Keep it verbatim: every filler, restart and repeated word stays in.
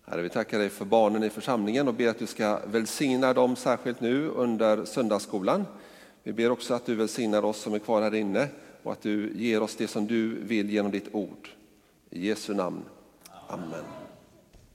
Herre, vi tackar dig för barnen i församlingen och ber att du ska välsigna dem särskilt nu under söndagsskolan. Vi ber också att du välsignar oss som är kvar här inne och att du ger oss det som du vill genom ditt ord. I Jesu namn. Amen.